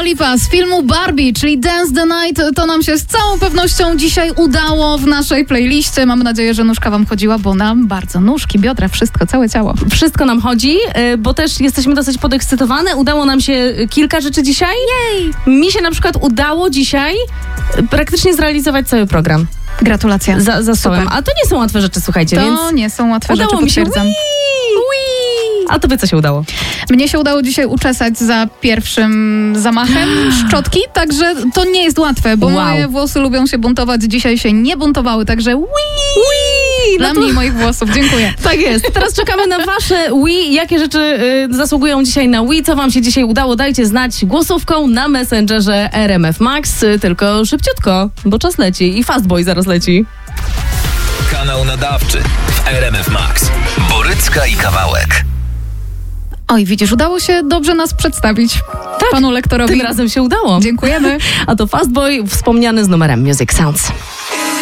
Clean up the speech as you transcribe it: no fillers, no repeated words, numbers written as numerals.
Lipa z filmu Barbie, czyli Dance the Night. To nam się z całą pewnością dzisiaj udało w naszej playliście. Mam nadzieję, że nóżka wam chodziła, bo nam bardzo nóżki, biodra, wszystko, całe ciało. Wszystko nam chodzi, bo też jesteśmy dosyć podekscytowane. Udało nam się kilka rzeczy dzisiaj. Jej! Mi się na przykład udało dzisiaj praktycznie zrealizować cały program. Gratulacje. Za stołem. A to nie są łatwe rzeczy, słuchajcie, To więc nie są łatwe rzeczy, udało mi się. potwierdzam. A tobie co się udało? Mnie się udało dzisiaj uczesać za pierwszym zamachem szczotki, także to nie jest łatwe, bo moje włosy lubią się buntować. Dzisiaj się nie buntowały, także dla mnie i moich włosów. Dziękuję. Tak jest. Teraz czekamy na wasze Wii. Jakie rzeczy zasługują dzisiaj na Wii? Co wam się dzisiaj udało? Dajcie znać głosówką na Messengerze RMF Max. Tylko szybciutko, bo czas leci i Fastboy zaraz leci. Kanał nadawczy w RMF Max. Borycka i Kawałek. Oj, widzisz, udało się dobrze nas przedstawić. Tak, panu lektorowi. Tym razem się udało. Dziękujemy. A to Fastboy wspomniany z numerem Music Sounds.